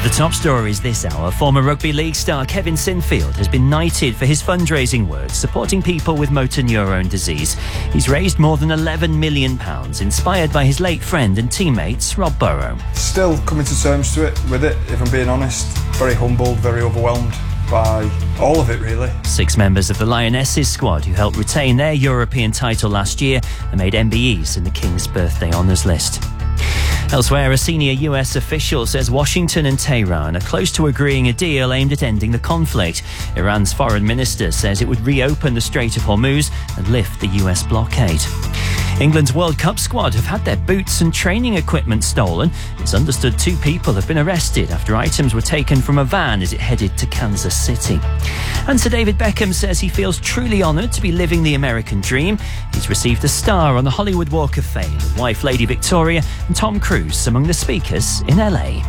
The top stories this hour. Former rugby league star Kevin Sinfield has been knighted for his fundraising work supporting people with motor neurone disease. He's raised more than £11 million, inspired by his late friend and teammates Rob Burrow. Still coming to terms with it, if I'm being honest. Very humbled, very overwhelmed by all of it, really. 6 members of the Lionesses squad who helped retain their European title last year are made MBEs in the King's birthday honours list. Elsewhere, a senior US official says Washington and Tehran are close to agreeing a deal aimed at ending the conflict. Iran's foreign minister says it would reopen the Strait of Hormuz and lift the US blockade. England's World Cup squad have had their boots and training equipment stolen. It's understood 2 people have been arrested after items were taken from a van as it headed to Kansas City. And Sir David Beckham says he feels truly honoured to be living the American dream. He's received a star on the Hollywood Walk of Fame with wife Lady Victoria and Tom Cruise among the speakers in LA.